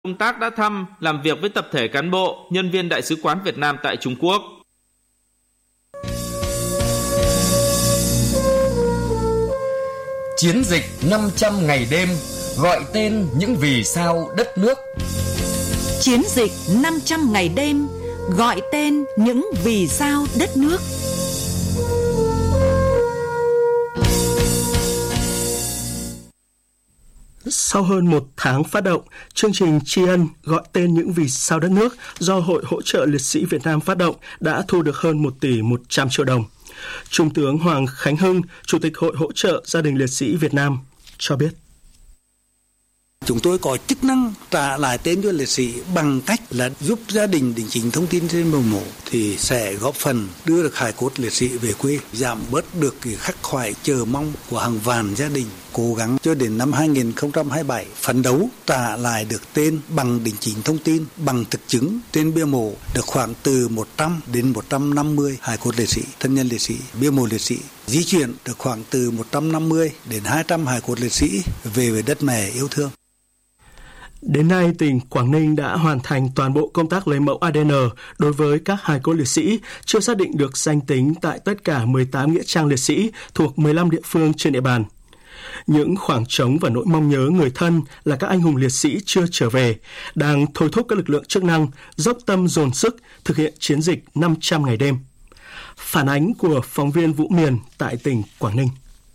Công tác đã thăm, làm việc với tập thể cán bộ, nhân viên Đại sứ quán Việt Nam tại Trung Quốc. Chiến dịch 500 ngày đêm, gọi tên những vì sao đất nước. Chiến dịch 500 ngày đêm, gọi tên những vì sao đất nước. Sau hơn một tháng phát động, chương trình tri ân gọi tên những vì sao đất nước do Hội Hỗ trợ Liệt sĩ Việt Nam phát động đã thu được hơn 1 tỷ 100 triệu đồng. Trung tướng Hoàng Khánh Hưng, Chủ tịch Hội Hỗ trợ Gia đình Liệt sĩ Việt Nam cho biết. Chúng tôi có chức năng trả lại tên cho liệt sĩ bằng cách là giúp gia đình đính chính thông tin trên bia mộ thì sẽ góp phần đưa được hài cốt liệt sĩ về quê, giảm bớt được cái khắc khoải chờ mong của hàng vạn gia đình. Cố gắng cho đến năm 2027 phấn đấu trả lại được tên bằng đính chính thông tin, bằng thực chứng trên bia mộ được khoảng từ 100 đến 150 hài cốt liệt sĩ, thân nhân liệt sĩ, bia mộ liệt sĩ. Di chuyển được khoảng từ 150 đến 200 hài cốt liệt sĩ về với đất mẹ yêu thương. Đến nay, tỉnh Quảng Ninh đã hoàn thành toàn bộ công tác lấy mẫu ADN đối với các hài cốt liệt sĩ, chưa xác định được danh tính tại tất cả 18 nghĩa trang liệt sĩ thuộc 15 địa phương trên địa bàn. Những khoảng trống và nỗi mong nhớ người thân là các anh hùng liệt sĩ chưa trở về đang thôi thúc các lực lượng chức năng dốc tâm dồn sức thực hiện chiến dịch 500 ngày đêm. Phản ánh của phóng viên Vũ Miền tại tỉnh Quảng Ninh.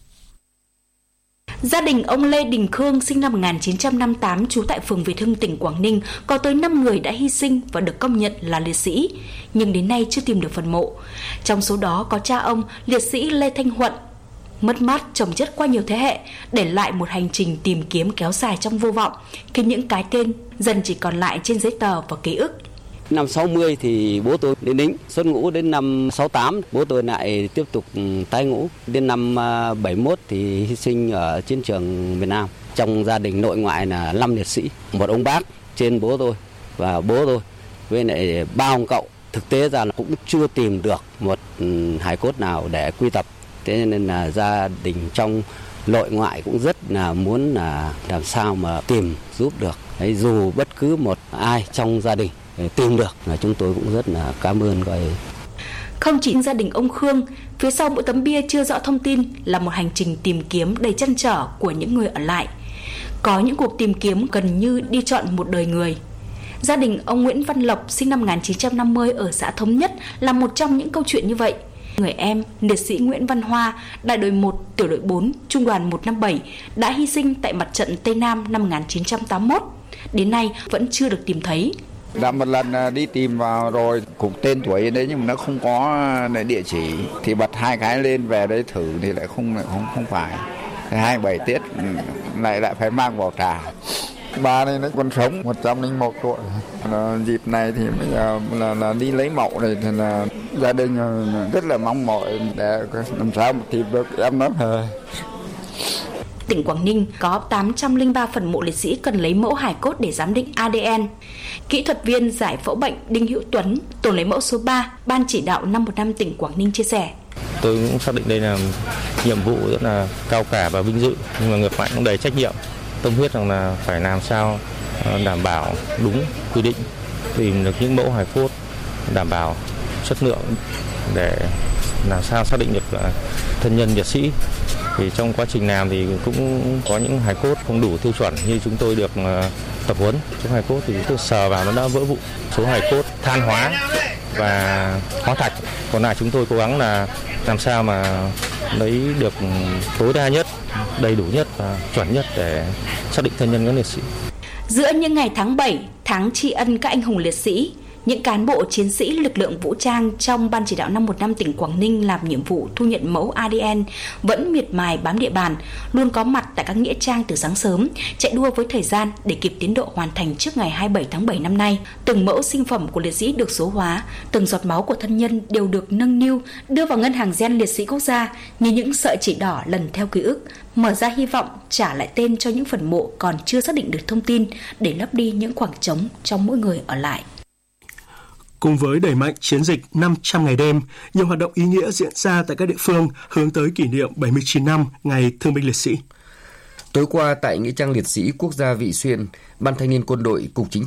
Gia đình ông Lê Đình Khương sinh năm 1958 trú tại phường Việt Hưng, tỉnh Quảng Ninh có tới 5 người đã hy sinh và được công nhận là liệt sĩ, nhưng đến nay chưa tìm được phần mộ. Trong số đó có cha ông, liệt sĩ Lê Thanh Huận. Mất mát chồng chất qua nhiều thế hệ, để lại một hành trình tìm kiếm kéo dài trong vô vọng, khi những cái tên dần chỉ còn lại trên giấy tờ và ký ức. Năm 60 thì bố tôi đến lính, xuất ngũ đến năm 68, bố tôi lại tiếp tục tái ngũ. Đến năm 71 thì hy sinh ở chiến trường miền Nam. Trong gia đình nội ngoại là 5 liệt sĩ, một ông bác trên bố tôi và bố tôi với lại 3 ông cậu. Thực tế ra là cũng chưa tìm được một hài cốt nào để quy tập. Thế nên là gia đình trong nội ngoại cũng rất là muốn là làm sao mà tìm giúp được. Đấy, dù bất cứ một ai trong gia đình tìm được là chúng tôi cũng rất là cảm ơn. Không chỉ gia đình ông Khương, phía sau mỗi tấm bia chưa rõ thông tin là một hành trình tìm kiếm đầy trăn trở của những người ở lại. Có những cuộc tìm kiếm gần như đi trọn một đời người. Gia đình ông Nguyễn Văn Lộc sinh năm 1950 ở xã Thống Nhất là một trong những câu chuyện như vậy. Người em, liệt sĩ Nguyễn Văn Hoa, đại đội 1, tiểu đội 4, trung đoàn 157 đã hy sinh tại mặt trận Tây Nam năm 1981. Đến nay vẫn chưa được tìm thấy. Đã một lần đi tìm vào rồi, cũng tên tuổi đấy nhưng mà nó không có địa chỉ, thì bật 2 cái lên về đấy thử thì lại không phải. 27 tiết lại phải mang vào trả. Ba này nó còn sống 101 tuổi. Dịp này thì bây giờ là đi lấy mộ này thì là gia đình rất là mong mỏi để làm sao mà tìm được em nó về. Tỉnh Quảng Ninh có 803 phần mộ liệt sĩ cần lấy mẫu hài cốt để giám định ADN. Kỹ thuật viên giải phẫu bệnh Đinh Hữu Tuấn, tổ lấy mẫu số 3, Ban chỉ đạo 515 tỉnh Quảng Ninh chia sẻ. Tôi cũng xác định đây là nhiệm vụ rất là cao cả và vinh dự, nhưng mà ngược lại cũng đầy trách nhiệm. Tâm huyết rằng là phải làm sao đảm bảo đúng quy định, tìm được những mẫu hài cốt đảm bảo chất lượng để làm sao xác định được thân nhân liệt sĩ. Thì trong quá trình làm thì cũng có những hài cốt không đủ tiêu chuẩn, như chúng tôi được tập huấn. Số hài cốt thì tôi sờ vào nó đã vỡ vụn, số hài cốt than hóa và hóa thạch. Còn lại chúng tôi cố gắng là làm sao mà lấy được tối đa nhất, đầy đủ nhất và chuẩn nhất để xác định thân nhân các liệt sĩ. Giữa những ngày tháng 7, tháng tri ân các anh hùng liệt sĩ, những cán bộ chiến sĩ lực lượng vũ trang trong Ban chỉ đạo 515 tỉnh Quảng Ninh làm nhiệm vụ thu nhận mẫu ADN vẫn miệt mài bám địa bàn, luôn có mặt tại các nghĩa trang từ sáng sớm, chạy đua với thời gian để kịp tiến độ hoàn thành trước ngày 27 tháng 7 năm nay. Từng mẫu sinh phẩm của liệt sĩ được số hóa, từng giọt máu của thân nhân đều được nâng niu, đưa vào ngân hàng gen liệt sĩ quốc gia như những sợi chỉ đỏ lần theo ký ức, mở ra hy vọng trả lại tên cho những phần mộ còn chưa xác định được thông tin để lấp đi những khoảng trống trong mỗi người ở lại. Cùng với đẩy mạnh chiến dịch 500 ngày đêm, nhiều hoạt động ý nghĩa diễn ra tại các địa phương hướng tới kỷ niệm 79 năm Ngày Thương binh Liệt sĩ. Tối qua tại nghĩa trang liệt sĩ quốc gia Vị Xuyên, Ban Thanh niên Quân đội, Cục Chính